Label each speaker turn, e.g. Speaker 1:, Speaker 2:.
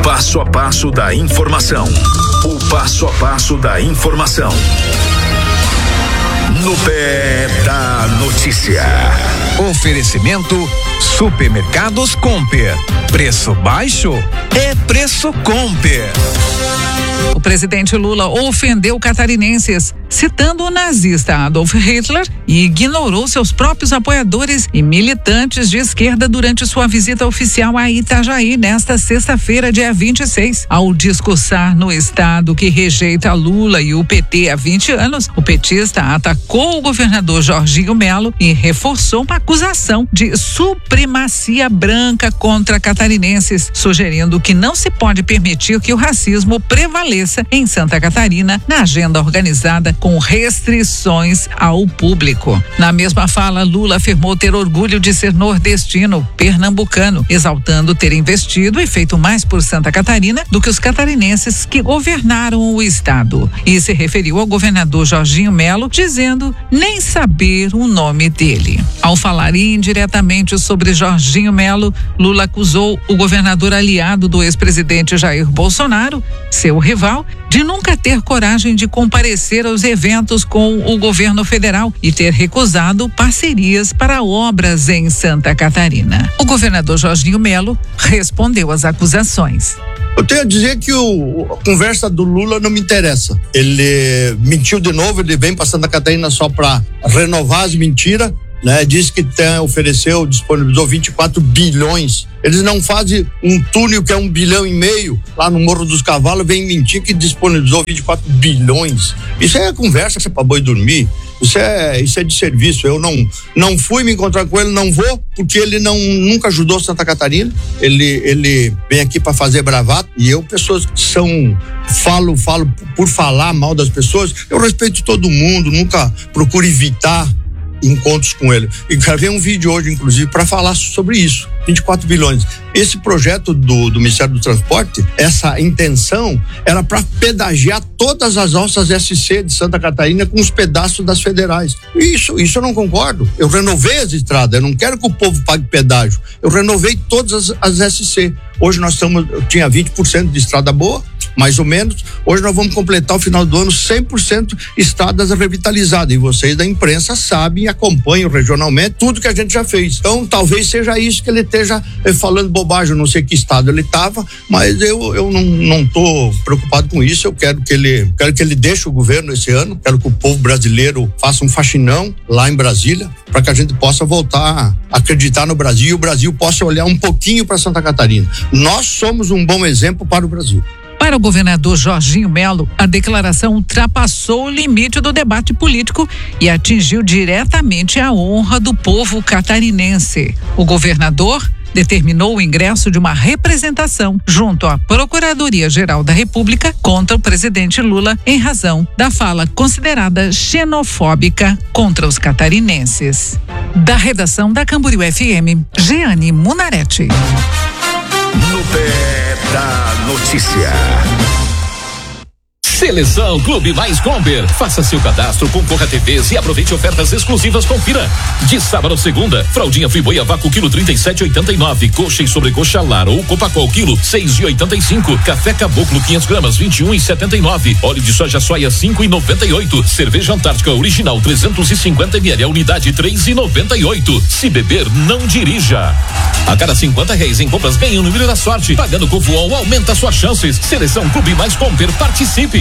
Speaker 1: passo a passo da informação. O passo a passo da informação. No pé da notícia.
Speaker 2: Oferecimento Supermercados Comper. Preço baixo é preço Comper.
Speaker 3: O presidente Lula ofendeu catarinenses, citando o nazista Adolf Hitler, e ignorou seus próprios apoiadores e militantes de esquerda durante sua visita oficial a Itajaí nesta sexta-feira, dia 26. Ao discursar no estado que rejeita Lula e o PT há 20 anos, o petista atacou o governador Jorginho Melo e reforçou uma acusação de supremacia branca contra catarinenses, sugerindo que não se pode permitir que o racismo prevaleça em Santa Catarina na agenda organizada com restrições ao público. Na mesma fala, Lula afirmou ter orgulho de ser nordestino, pernambucano, exaltando ter investido e feito mais por Santa Catarina do que os catarinenses que governaram o estado. E se referiu ao governador Jorginho Melo, dizendo nem saber o nome dele. Ao falar indiretamente sobre Jorginho Melo, Lula acusou o governador aliado do ex-presidente Jair Bolsonaro, seu rival, de nunca ter coragem de comparecer aos eventos com o governo federal e ter recusado parcerias para obras em Santa Catarina. O governador Jorginho Melo respondeu às acusações.
Speaker 4: Eu tenho a dizer que a conversa do Lula não me interessa. Ele mentiu de novo, ele vem para Santa Catarina só para renovar as mentiras, né? Diz que disponibilizou 24 bilhões. Eles não fazem um túnel que é 1,5 bilhão lá no Morro dos Cavalos, vem mentir que disponibilizou 24 bilhões. Isso é conversa, isso é para boi dormir. Isso é de serviço. Eu não fui me encontrar com ele, não vou, porque ele nunca ajudou Santa Catarina. Ele vem aqui para fazer bravata, e pessoas que falo por falar mal das pessoas, eu respeito todo mundo, nunca procuro evitar encontros com ele. E gravei um vídeo hoje, inclusive, para falar sobre isso. 24 bilhões. Esse projeto do Ministério do Transporte, essa intenção era para pedagiar todas as nossas SC de Santa Catarina com os pedaços das federais. Isso eu não concordo. Eu renovei as estradas, eu não quero que o povo pague pedágio. Eu renovei todas as SC. Hoje tinha 20% de estrada boa, mais ou menos. Hoje nós vamos completar o final do ano 100% estradas revitalizadas. E vocês da imprensa sabem e acompanham regionalmente tudo que a gente já fez. Então, talvez seja isso que ele esteja falando bobagem. Eu não sei que estado ele estava, mas eu não tô preocupado com isso. Eu quero que ele deixe o governo esse ano. Quero que o povo brasileiro faça um faxinão lá em Brasília, para que a gente possa voltar a acreditar no Brasil e o Brasil possa olhar um pouquinho para Santa Catarina. Nós somos um bom exemplo para o Brasil.
Speaker 3: Para o governador Jorginho Melo, a declaração ultrapassou o limite do debate político e atingiu diretamente a honra do povo catarinense. O governador determinou o ingresso de uma representação junto à Procuradoria-Geral da República contra o presidente Lula em razão da fala considerada xenofóbica contra os catarinenses. Da redação da Camboriú FM, Jeane Munarete.
Speaker 1: No pé da notícia.
Speaker 5: Seleção Clube Mais Comper. Faça seu cadastro, concorra a TVs e aproveite ofertas exclusivas. Confira. De sábado a segunda, fraldinha Friboi a vácuo quilo 37,89. Coxa e sobrecoxa Lara ou Copacol quilo 6,85. Café Caboclo 500 gramas 21,79. Óleo de soja Soia 5,98. Cerveja Antártica original 350 ml a unidade 3,98. Se beber, não dirija. A cada R$50 em compras ganha um número da sorte. Pagando com Voon aumenta suas chances. Seleção Clube Mais Comper, participe.